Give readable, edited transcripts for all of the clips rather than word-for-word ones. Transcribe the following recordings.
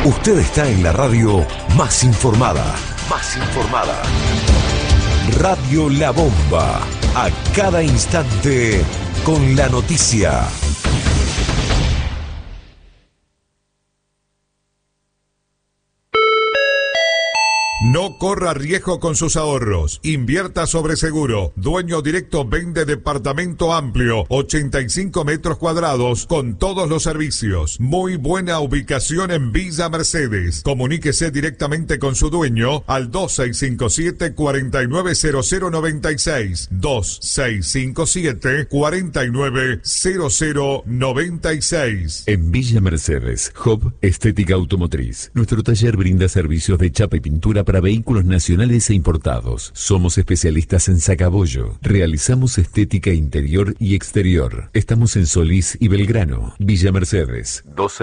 Usted está en la radio más informada. Más informada. Radio La Bomba. A cada instante con la noticia. No corra riesgo con sus ahorros. Invierta sobre seguro. Dueño Directo vende departamento amplio, 85 metros cuadrados, con todos los servicios. Muy buena ubicación en Villa Mercedes. Comuníquese directamente con su dueño al 2657-490096. 2657-490096. En Villa Mercedes, Hub Estética Automotriz. Nuestro taller brinda servicios de chapa y pintura para vehículos nacionales e importados. Somos especialistas en sacabollo. Realizamos estética interior y exterior. Estamos en Solís y Belgrano. Villa Mercedes.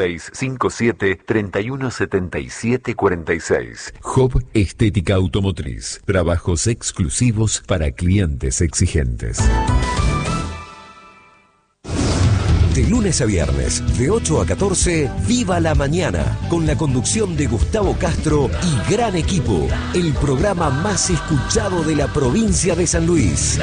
2657-317746. Hub Estética Automotriz. Trabajos exclusivos para clientes exigentes. De lunes a viernes, de 8 a 14, Viva la Mañana, con la conducción de Gustavo Castro y gran equipo. El programa más escuchado de la provincia de San Luis.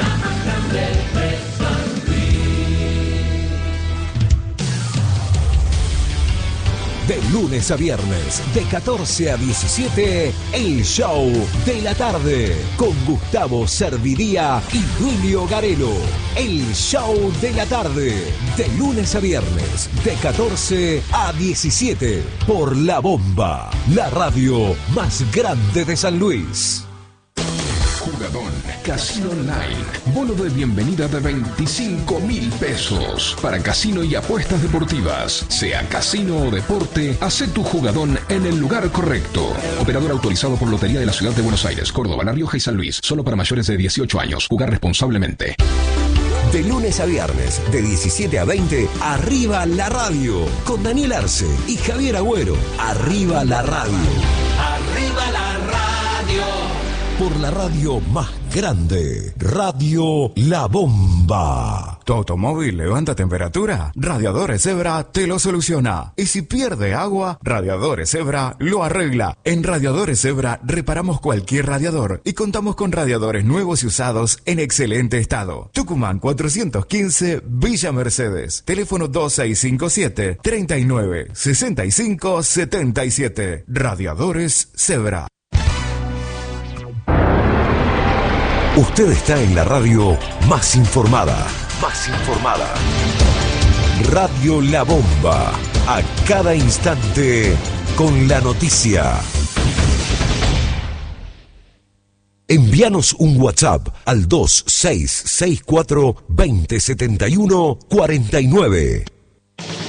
De lunes a viernes, de 14 a 17, El Show de la Tarde, con Gustavo Servidía y Julio Garelo. El Show de la Tarde, de lunes a viernes, de 14 a 17, por La Bomba, la radio más grande de San Luis. Jugadón, Casino Online, bono de bienvenida de 25.000 pesos para casino y apuestas deportivas. Sea casino o deporte, hace tu jugadón en el lugar correcto. Operador autorizado por Lotería de la Ciudad de Buenos Aires, Córdoba, La Rioja y San Luis. Solo para mayores de 18 años. Jugar responsablemente. De lunes a viernes, de 17 a 20, Arriba la Radio, con Daniel Arce y Javier Agüero. Arriba la Radio. Arriba la radio. Por la radio más grande, Radio La Bomba. ¿Tu automóvil levanta temperatura? Radiadores Zebra te lo soluciona. Y si pierde agua, Radiadores Zebra lo arregla. En Radiadores Zebra reparamos cualquier radiador y contamos con radiadores nuevos y usados en excelente estado. Tucumán 415, Villa Mercedes. Teléfono 2657-396577. Radiadores Zebra. Usted está en la radio más informada. Más informada. Radio La Bomba. A cada instante con la noticia. Envíanos un WhatsApp al 2664 2071 49.